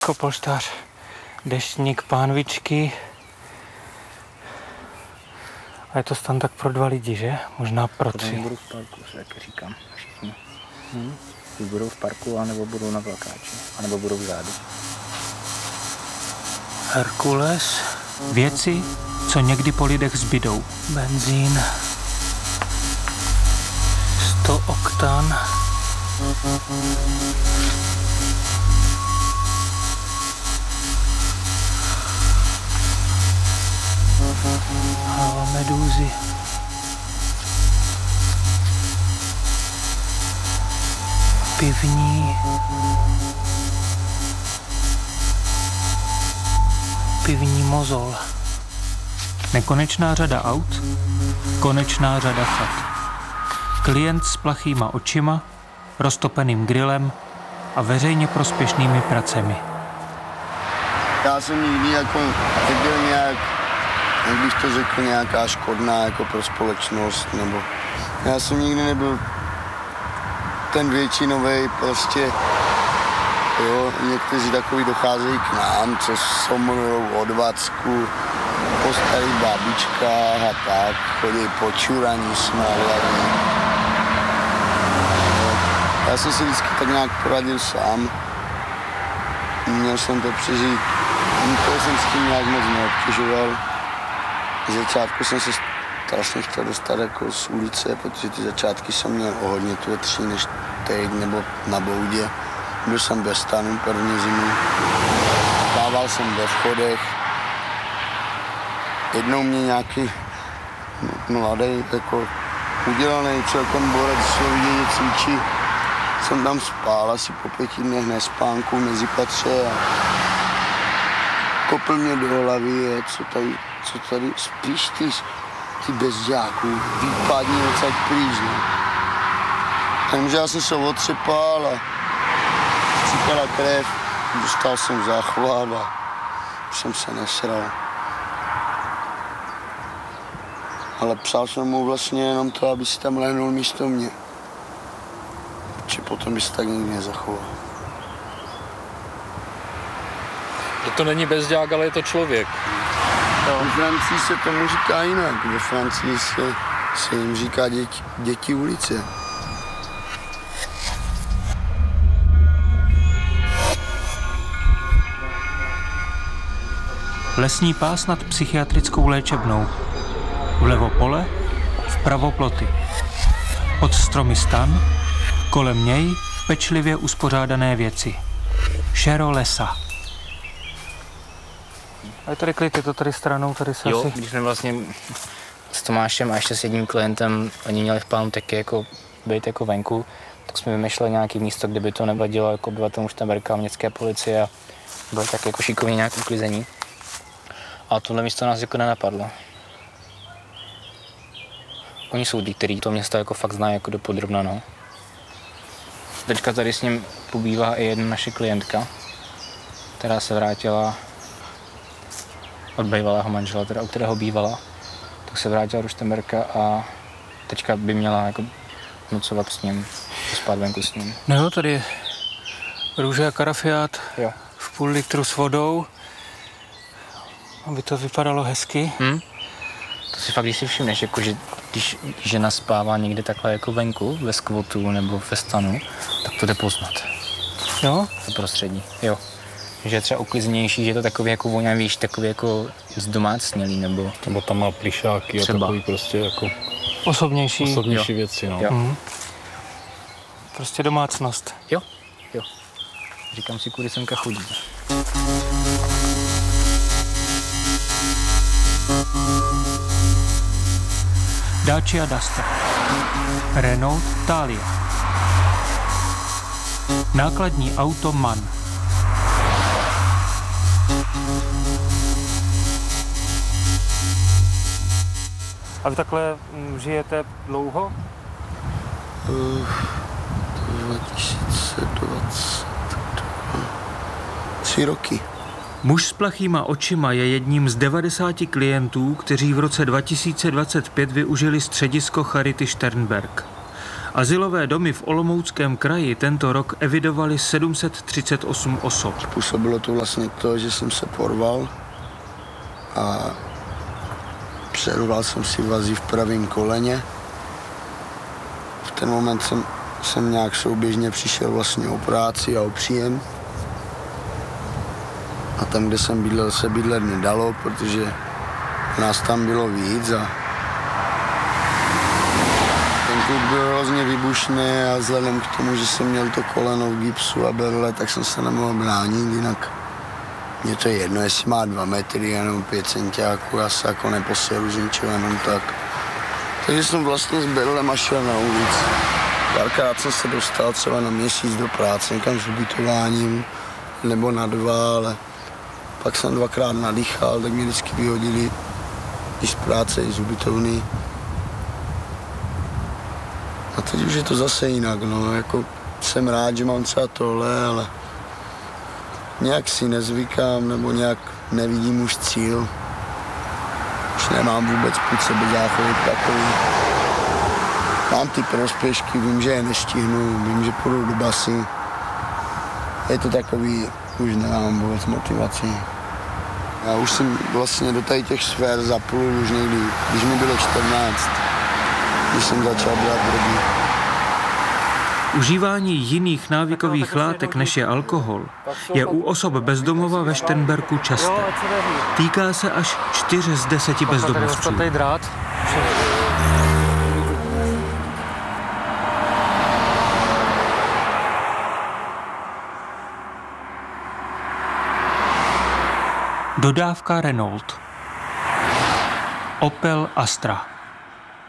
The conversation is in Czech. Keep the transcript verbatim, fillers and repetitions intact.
Polštář, deštník, pánvičky. A je to stan tak pro dva lidi, že? Možná pro tři. Budou v parku, jak říkám všichni. Hmm. Buď budou v parku, anebo budou na vlakáči, anebo budou vzadu. Herkules. Věci, co někdy po lidech zbydou. Benzín. sto oktan. Hlava medúzy. Pivní. Pivní mozol. Nekonečná řada aut, konečná řada chat. Klient s plachýma očima, roztopeným grillem a veřejně prospěšnými pracemi. Já jsem nikdy jako nebyl nějak, jak bych to řekl, nějaká škodná jako pro společnost, nebo já jsem nikdy nebyl ten většinovej prostě, jo, někteří takový docházejí k nám, co somlujou od vacku, po starých babičkách a tak, chodí po čuraní jsme hlavně. Já jsem si vždycky tak nějak poradil sám, měl jsem to přežít, nikoho jsem s tím nějak moc neobtěžoval. Z začátku jsem se strašně chtěl dostat jako z ulice, protože ty začátky jsem měl o hodně tvrdší než teď nebo na boudě. Byl jsem bez stanu první zimu, dával jsem ve vchodech. Jednou mě nějaký mladý, jako udělaný celkem borec sloviděně cvičí. Jsem tam spál asi po pěti dnech nespánku mezi patře a kopl mě do hlavy, co tady, co tady spíš ty, ty bezďáků, výpadni odsaď pryč, ne? Jenomže já jsem se otřepal a cíkala krev, dostal jsem záchvat a jsem se nesral. Ale psal jsem mu vlastně jenom to, aby si tam lehnul místo mě. Protože potom by se tak nikdy nezachoval. To není bezďák, ale je to člověk. No. Ve Francii se tomu říká jinak. Ve Francii se, se jim říká děti, děti ulice. Lesní pás nad psychiatrickou léčebnou. Vlevo pole, vpravo ploty. Od stromy stan, kolem něj pečlivě uspořádané věci. Šero lesa. A je tady klid, je to tady stranou, tady se jo, asi... když jsme vlastně s Tomášem a ještě s jedním klientem, oni měli v plánu taky jako být jako venku, tak jsme vymýšleli nějaké místo, kde by to nevadilo jako obyvatelům Šternberka, městské policie a bylo tak jako šikovně nějak uklizení. A tohle místo nás jako nenapadlo. Oni jsou lidi, kteří to město jako fakt znají jako dopodrobna, no. Teďka tady s ním pobývá i jedna naše klientka, která se vrátila od bývalého manžela, teda u kterého bývala, tak se vrátila do Šternberka a teďka by měla jako nocovat s ním, spát venku s ním. No jo, tady je růže a karafiát Jo. v půl litru s vodou, aby to vypadalo hezky. Hm? To si fakt, když si všimneš, jako, že když žena spává někde takhle jako venku, ve skvotu nebo ve stanu, tak to jde poznat. Jo? To prostředí, jo. Že je třeba ukliznější, že je to takový jako voňavý, takový jako zdomácnělý, nebo... Nebo tam má plišáky a takový prostě jako... Osobnější. Osobnější jo. věci, no. Jo. Mhm. Prostě domácnost. Jo, jo. Říkám si, kudy semka chodí. Dacia Duster. Renault Thalia. Nákladní auto MAN. A vy takhle mm, žijete dlouho? Uh, dva tisíce dvacet dva. Tři roky. Muž s plachýma očima je jedním z devadesáti klientů, kteří v roce dva tisíce dvacet pět využili středisko Charity Šternberk. Azylové domy v Olomouckém kraji tento rok evidovali sedm set třicet osm osob. Způsobilo to vlastně to, že jsem se porval a přerval jsem si vazí v pravém koleně. V ten moment jsem, jsem nějak souběžně přišel vlastně o práci a o příjem. A tam, kde jsem bydlel, se bydlet nedalo, protože nás tam bylo víc a ten kluk byl hrozně vybušný a vzhledem k tomu, že jsem měl to koleno v gipsu a berle, tak jsem se nemohl bránit, jinak mě to je jedno, jestli má dva metry nebo pět centiáků, já se jako neposeru z ničeho jenom tak. Takže jsem vlastně s berlem a šel na ulici. Párkrát jsem se dostal třeba na měsíc do práce, někam s ubytováním, nebo na dva, ale pak jsem dvakrát nadýchal, tak mě vždycky vyhodili i z práce, i z ubytovny. A teď už je to zase jinak, no, jako jsem rád, že mám třeba tohle, ale nějak si nezvykám, nebo nějak nevidím už cíl. Už nemám vůbec pod sebe záchody takový. Mám ty prospěšky, vím, že je nestihnu, vím, že půjdu do basy. Je to takový, už nemám vůbec motivaci. Já už jsem vlastně do tady těch sfér zaplul už někdy, když mi bylo čtrnáct, když jsem začal brát drogy. Užívání jiných návykových látek, než je alkohol, je u osob bezdomova ve Šternberku časté. Týká se až čtyř z deseti bezdomovců. Dodávka Renault. Opel Astra.